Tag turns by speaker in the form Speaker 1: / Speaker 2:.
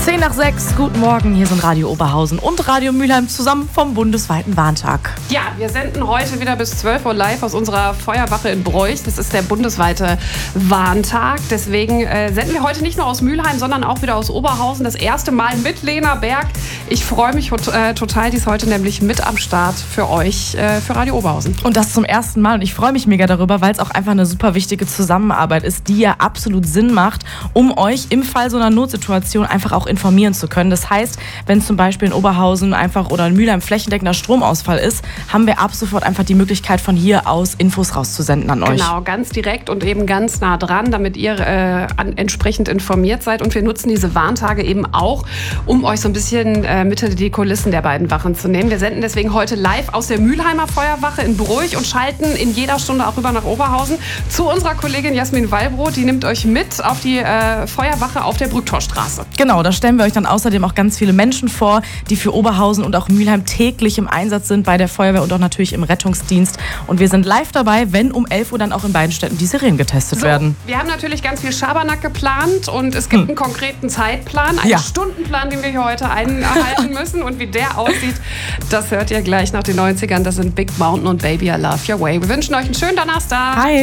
Speaker 1: 5:10, guten Morgen, hier sind Radio Oberhausen und Radio Mülheim zusammen vom bundesweiten Warntag.
Speaker 2: Ja, wir senden heute wieder bis 12 Uhr live aus unserer Feuerwache in Broich. Das ist der bundesweite Warntag. Deswegen senden wir heute nicht nur aus Mülheim, sondern auch wieder aus Oberhausen. Das erste Mal mit Lena Berg. Ich freue mich total, die ist heute nämlich mit am Start für euch, für Radio Oberhausen.
Speaker 1: Und das zum ersten Mal. Und ich freue mich mega darüber, weil es auch einfach eine super wichtige Zusammenarbeit ist, die ja absolut Sinn macht, um euch im Fall so einer Notsituation einfach auch informieren zu können. Das heißt, wenn zum Beispiel in Oberhausen einfach oder in Mülheim flächendeckender Stromausfall ist, haben wir ab sofort einfach die Möglichkeit, von hier aus Infos rauszusenden an euch.
Speaker 2: Genau, ganz direkt und eben ganz nah dran, damit ihr entsprechend informiert seid. Und wir nutzen diese Warntage eben auch, um euch so ein bisschen mit hinter die Kulissen der beiden Wachen zu nehmen. Wir senden deswegen heute live aus der Mülheimer Feuerwache in Broich und schalten in jeder Stunde auch rüber nach Oberhausen zu unserer Kollegin Jasmin Wallbrot. Die nimmt euch mit auf die Feuerwache auf der Brücktorstraße.
Speaker 1: Genau, da stellen wir euch dann außerdem auch ganz viele Menschen vor, die für Oberhausen und auch Mülheim täglich im Einsatz sind bei der Feuerwehr und auch natürlich im Rettungsdienst. Und wir sind live dabei, wenn um 11 Uhr dann auch in beiden Städten die Sirenen getestet werden.
Speaker 2: Wir haben natürlich ganz viel Schabernack geplant und es gibt einen konkreten Zeitplan, einen Stundenplan, den wir hier heute einhalten müssen. Und wie der aussieht, das hört ihr gleich nach den 90ern. Das sind Big Mountain und Baby I Love Your Way. Wir wünschen euch einen schönen Donnerstag.
Speaker 1: Hi.